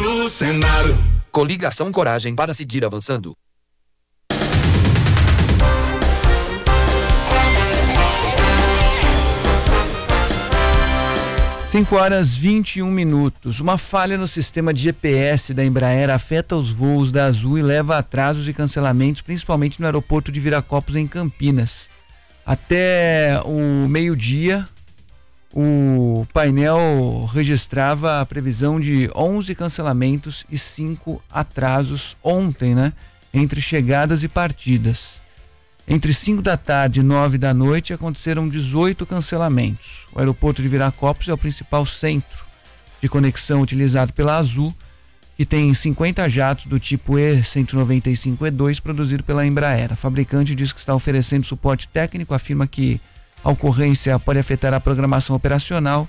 do Senado. Coligação Coragem para seguir avançando. Cinco horas 21 minutos. Uma falha no sistema de GPS da Embraer afeta os voos da Azul e leva a atrasos e cancelamentos, principalmente no aeroporto de Viracopos, em Campinas. Até o meio-dia, o painel registrava a previsão de 11 cancelamentos e 5 atrasos ontem, né? Entre chegadas e partidas. Entre 5 da tarde e 9 da noite aconteceram 18 cancelamentos. O aeroporto de Viracopos é o principal centro de conexão utilizado pela Azul, que tem 50 jatos do tipo E195-E2 produzido pela Embraer. A fabricante diz que está oferecendo suporte técnico, afirma que a ocorrência pode afetar a programação operacional,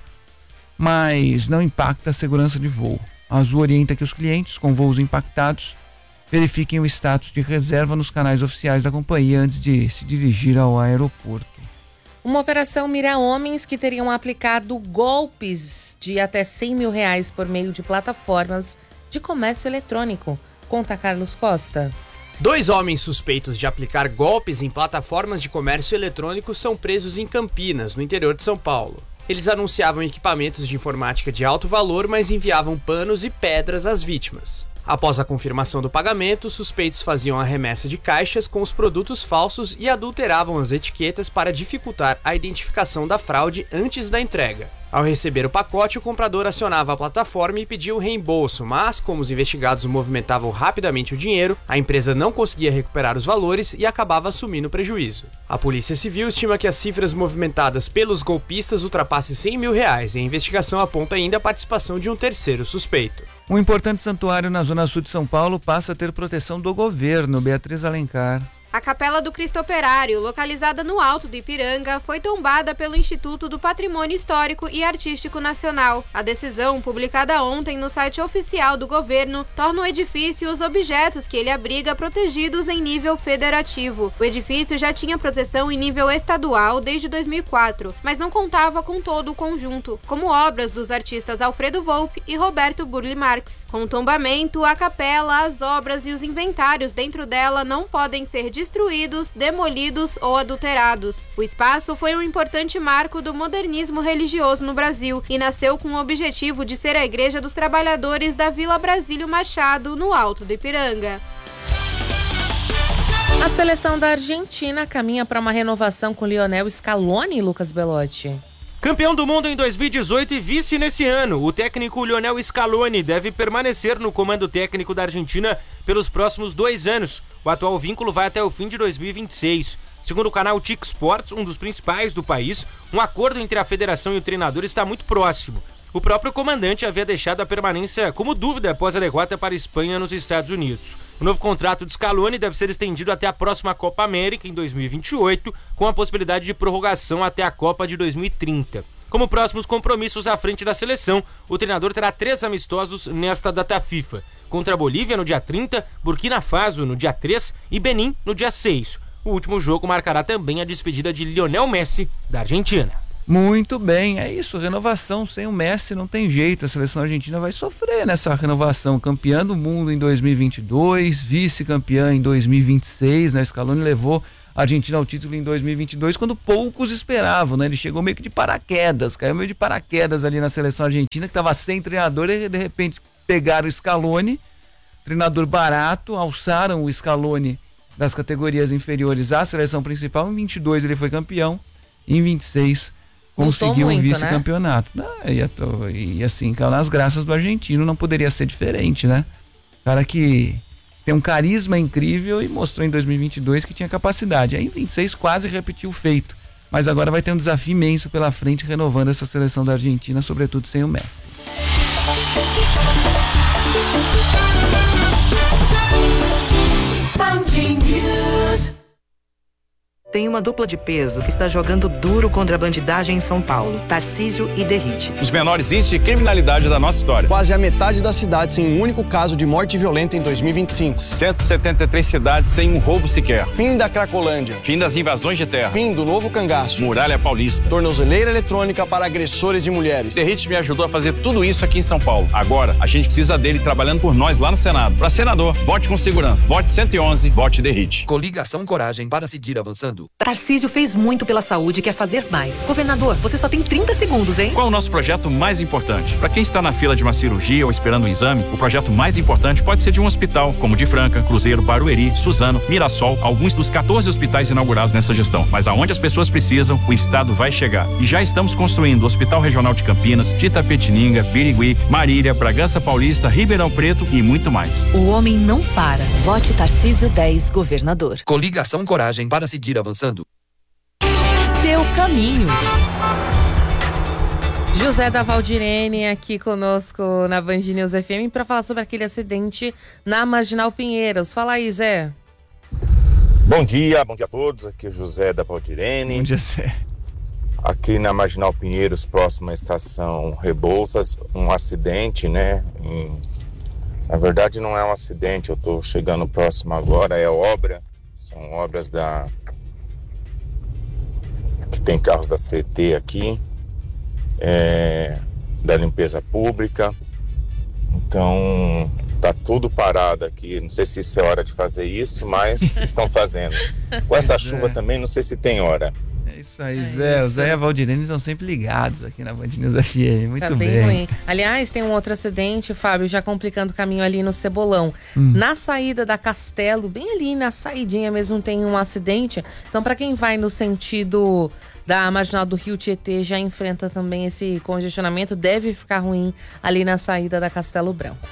mas não impacta a segurança de voo. A Azul orienta que os clientes com voos impactados verifiquem o status de reserva nos canais oficiais da companhia antes de se dirigir ao aeroporto. Uma operação mira homens que teriam aplicado golpes de até R$100 mil por meio de plataformas de comércio eletrônico. Conta Carlos Costa. 2 homens suspeitos de aplicar golpes em plataformas de comércio eletrônico são presos em Campinas, no interior de São Paulo. Eles anunciavam equipamentos de informática de alto valor, mas enviavam panos e pedras às vítimas. Após a confirmação do pagamento, os suspeitos faziam a remessa de caixas com os produtos falsos e adulteravam as etiquetas para dificultar a identificação da fraude antes da entrega. Ao receber o pacote, o comprador acionava a plataforma e pedia o reembolso, mas, como os investigados movimentavam rapidamente o dinheiro, a empresa não conseguia recuperar os valores e acabava assumindo o prejuízo. A Polícia Civil estima que as cifras movimentadas pelos golpistas ultrapassem R$100 mil e a investigação aponta ainda a participação de um terceiro suspeito. Um importante santuário na zona sul de São Paulo passa a ter proteção do governo. Beatriz Alencar. A Capela do Cristo Operário, localizada no Alto do Ipiranga, foi tombada pelo Instituto do Patrimônio Histórico e Artístico Nacional. A decisão, publicada ontem no site oficial do governo, torna o edifício e os objetos que ele abriga protegidos em nível federativo. O edifício já tinha proteção em nível estadual desde 2004, mas não contava com todo o conjunto, como obras dos artistas Alfredo Volpi e Roberto Burle Marx. Com o tombamento, a capela, as obras e os inventários dentro dela não podem ser destruídos, demolidos ou adulterados. O espaço foi um importante marco do modernismo religioso no Brasil e nasceu com o objetivo de ser a Igreja dos Trabalhadores da Vila Brasílio Machado, no Alto do Ipiranga. A seleção da Argentina caminha para uma renovação com Lionel Scaloni, Lucas Belotti. Campeão do mundo em 2018 e vice nesse ano, o técnico Lionel Scaloni deve permanecer no comando técnico da Argentina pelos próximos 2 anos. O atual vínculo vai até o fim de 2026. Segundo o canal TIC Sports, um dos principais do país, um acordo entre a federação e o treinador está muito próximo. O próprio comandante havia deixado a permanência como dúvida após a derrota para a Espanha nos Estados Unidos. O novo contrato de Scaloni deve ser estendido até a próxima Copa América em 2028, com a possibilidade de prorrogação até a Copa de 2030. Como próximos compromissos à frente da seleção, o treinador terá 3 amistosos nesta data FIFA. Contra a Bolívia no dia 30, Burkina Faso no dia 3 e Benin no dia 6. O último jogo marcará também a despedida de Lionel Messi da Argentina. Muito bem, é isso, renovação sem o Messi não tem jeito, a seleção argentina vai sofrer nessa renovação, campeã do mundo em 2022, vice-campeã em 2026, né? Scaloni levou a Argentina ao título em 2022 quando poucos esperavam, né? Ele chegou meio que de paraquedas, caiu meio de paraquedas ali na seleção argentina, que estava sem treinador, e de repente pegaram o Scaloni, treinador barato, alçaram o Scaloni das categorias inferiores à seleção principal, em 22 ele foi campeão, em 26 conseguiu um vice-campeonato, né? E assim, caiu nas graças do argentino, não poderia ser diferente, né? Cara que tem um carisma incrível e mostrou em 2022 que tinha capacidade. Aí em 26 quase repetiu o feito, mas agora vai ter um desafio imenso pela frente renovando essa seleção da Argentina, sobretudo sem o Messi. Tem uma dupla de peso que está jogando duro contra a bandidagem em São Paulo, Tarcísio e Derrite. Os menores índices de criminalidade da nossa história. Quase a metade da cidade sem um único caso de morte violenta em 2025. 173 cidades sem um roubo sequer. Fim da Cracolândia. Fim das invasões de terra. Fim do novo cangaço. Muralha Paulista. Tornozeleira eletrônica para agressores de mulheres. Derrite me ajudou a fazer tudo isso aqui em São Paulo. Agora, a gente precisa dele trabalhando por nós lá no Senado. Para senador, vote com segurança. Vote 111, vote Derrite. Coligação Coragem para seguir avançando. Tarcísio fez muito pela saúde e quer fazer mais. Governador, você só tem 30 segundos, hein? Qual é o nosso projeto mais importante? Para quem está na fila de uma cirurgia ou esperando um exame, o projeto mais importante pode ser de um hospital, como de Franca, Cruzeiro, Barueri, Suzano, Mirassol, alguns dos 14 hospitais inaugurados nessa gestão. Mas aonde as pessoas precisam, o Estado vai chegar. E já estamos construindo o Hospital Regional de Campinas, de Itapetininga, Birigui, Marília, Bragança Paulista, Ribeirão Preto e muito mais. O homem não para. Vote Tarcísio 10, governador. Coligação Coragem para seguir avançando. Seu caminho. José da Valdirene aqui conosco na Band News FM para falar sobre aquele acidente na Marginal Pinheiros. Fala aí, Zé. Bom dia a todos. Aqui é José da Valdirene. Bom dia, Zé. Aqui na Marginal Pinheiros, próxima à estação Rebouças, um acidente, né? Na verdade não é um acidente, eu tô chegando próximo agora, é obra. São obras que tem carros da CT aqui, da limpeza pública. Então tá tudo parado aqui. Não sei se isso é hora de fazer isso, mas estão fazendo. Com essa chuva também, não sei se tem hora. É isso aí, Zé. O Zé e a Valdirene estão sempre ligados aqui na Band News FM. Muito tá bem ruim. Aliás, tem um outro acidente, Fábio, já complicando o caminho ali no Cebolão. Na saída da Castelo, bem ali na saidinha mesmo, tem um acidente. Então, para quem vai no sentido da Marginal do Rio Tietê, já enfrenta também esse congestionamento. Deve ficar ruim ali na saída da Castelo Branco.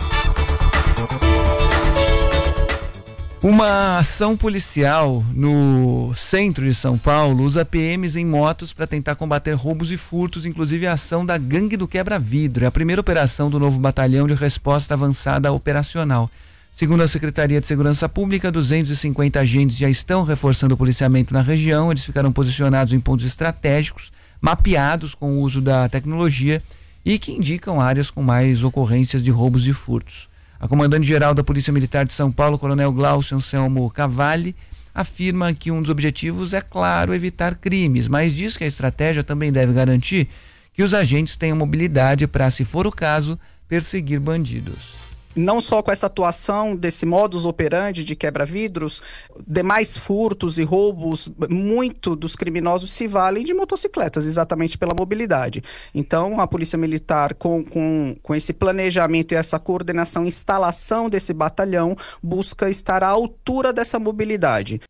Uma ação policial no centro de São Paulo usa PMs em motos para tentar combater roubos e furtos, inclusive a ação da Gangue do Quebra-Vidro. É a primeira operação do novo batalhão de resposta avançada operacional. Segundo a Secretaria de Segurança Pública, 250 agentes já estão reforçando o policiamento na região. Eles ficaram posicionados em pontos estratégicos, mapeados com o uso da tecnologia e que indicam áreas com mais ocorrências de roubos e furtos. A comandante-geral da Polícia Militar de São Paulo, Coronel Glaucio Anselmo Cavalli, afirma que um dos objetivos é, claro, evitar crimes, mas diz que a estratégia também deve garantir que os agentes tenham mobilidade para, se for o caso, perseguir bandidos. Não só com essa atuação desse modus operandi de quebra-vidros, demais furtos e roubos, muito dos criminosos se valem de motocicletas, exatamente pela mobilidade. Então, a Polícia Militar, com esse planejamento e essa coordenação, instalação desse batalhão, busca estar à altura dessa mobilidade.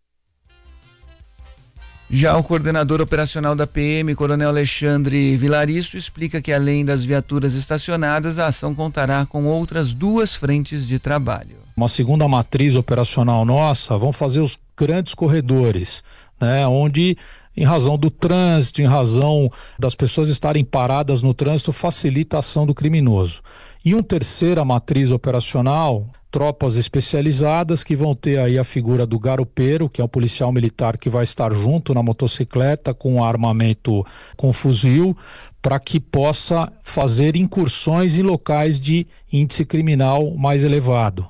Já o coordenador operacional da PM, Coronel Alexandre Vilaristo, explica que além das viaturas estacionadas, a ação contará com outras 2 frentes de trabalho. Uma segunda matriz operacional nossa, vão fazer os grandes corredores, né, onde, em razão do trânsito, em razão das pessoas estarem paradas no trânsito, facilita a ação do criminoso. E uma terceira matriz operacional, tropas especializadas que vão ter aí a figura do garupeiro, que é um policial militar que vai estar junto na motocicleta com armamento com fuzil, para que possa fazer incursões em locais de índice criminal mais elevado.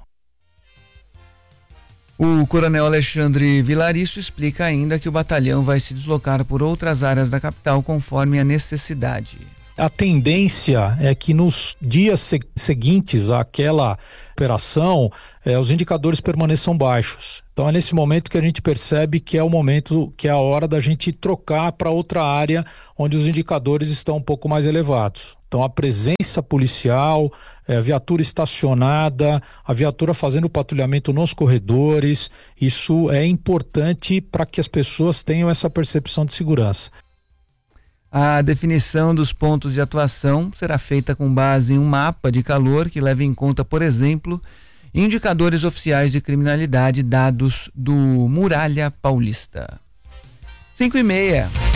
O coronel Alexandre Vilaristo explica ainda que o batalhão vai se deslocar por outras áreas da capital conforme a necessidade. A tendência é que nos dias seguintes àquela operação, os indicadores permaneçam baixos. Então é nesse momento que a gente percebe que é o momento, que é a hora da gente trocar para outra área onde os indicadores estão um pouco mais elevados. Então a presença policial, a viatura estacionada, a viatura fazendo patrulhamento nos corredores, isso é importante para que as pessoas tenham essa percepção de segurança. A definição dos pontos de atuação será feita com base em um mapa de calor que leva em conta, por exemplo, indicadores oficiais de criminalidade dados do Muralha Paulista. 5:30.